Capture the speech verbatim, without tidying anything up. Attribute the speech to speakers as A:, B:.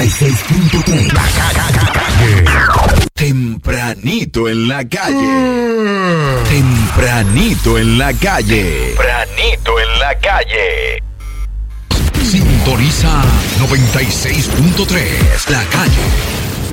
A: y seis punto tres. La calle. Tempranito en la calle. Tempranito en la calle. Tempranito en la calle. Sintoniza noventa y seis punto tres. La calle.